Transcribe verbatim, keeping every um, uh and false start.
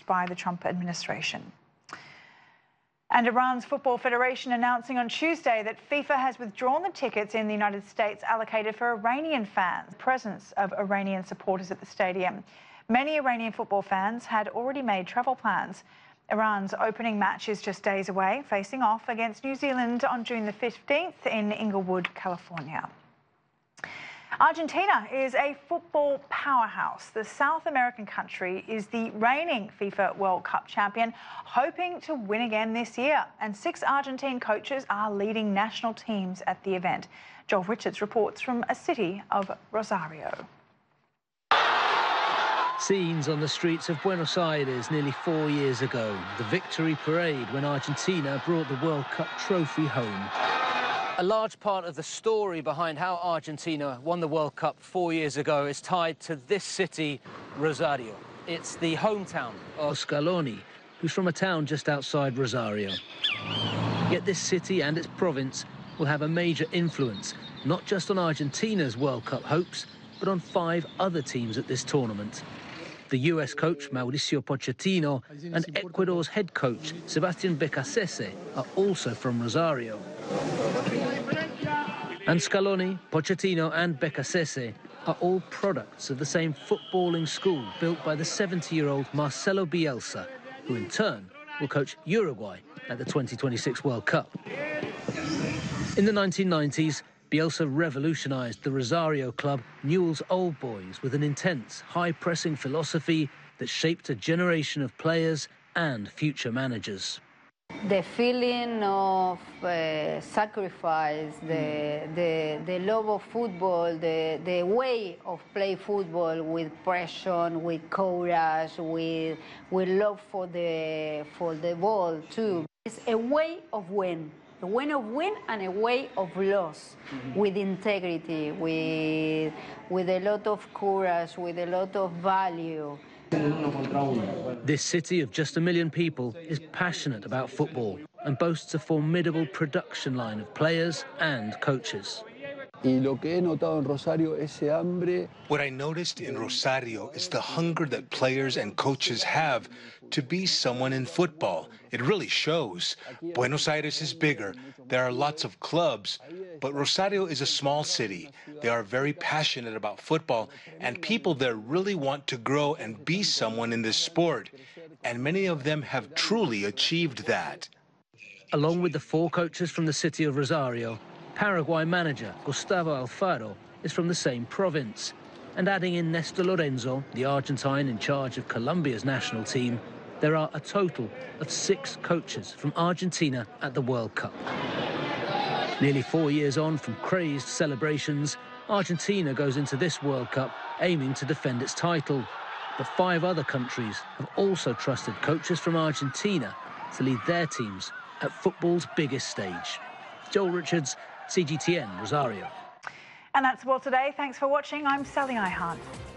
by the Trump administration. And Iran's Football Federation announcing on Tuesday that FIFA has withdrawn the tickets in the United States allocated for Iranian fans. The presence of Iranian supporters at the stadium. Many Iranian football fans had already made travel plans. Iran's opening match is just days away, facing off against New Zealand on June the fifteenth in Inglewood, California. Argentina is a football powerhouse. The South American country is the reigning FIFA World Cup champion, hoping to win again this year. And six Argentine coaches are leading national teams at the event. Joel Richards reports from a city of Rosario. Scenes on the streets of Buenos Aires nearly four years ago. The victory parade when Argentina brought the World Cup trophy home. A large part of the story behind how Argentina won the World Cup four years ago is tied to this city, Rosario. It's the hometown of Scaloni, who's from a town just outside Rosario. Yet this city and its province will have a major influence, not just on Argentina's World Cup hopes, but on five other teams at this tournament. The U S coach Mauricio Pochettino and Ecuador's head coach Sebastián Beccacece are also from Rosario. And Scaloni, Pochettino and Beccacece are all products of the same footballing school built by the seventy-year-old Marcelo Bielsa, who in turn will coach Uruguay at the twenty twenty-six World Cup. In the nineteen nineties, Bielsa revolutionised the Rosario club Newell's Old Boys with an intense, high-pressing philosophy that shaped a generation of players and future managers. The feeling of uh, sacrifice, the, the, the love of football, the, the way of play football with passion, with courage, with, with love for the, for the ball too. It's a way of win. A way of win and a way of loss, mm-hmm. with integrity, with, with a lot of courage, with a lot of value. This city of just a million people is passionate about football and boasts a formidable production line of players and coaches. What I noticed in Rosario is the hunger that players and coaches have to be someone in football. It really shows. Buenos Aires is bigger. There are lots of clubs, but Rosario is a small city. They are very passionate about football, and people there really want to grow and be someone in this sport. And many of them have truly achieved that. Along with the four coaches from the city of Rosario, Paraguay manager Gustavo Alfaro is from the same province. And adding in Néstor Lorenzo, the Argentine in charge of Colombia's national team, there are a total of six coaches from Argentina at the World Cup. Nearly four years on from crazed celebrations, Argentina goes into this World Cup aiming to defend its title. But five other countries have also trusted coaches from Argentina to lead their teams at football's biggest stage. Joel Richards, C G T N, Rosario. And that's all today. Thanks for watching. I'm Sally Ihart.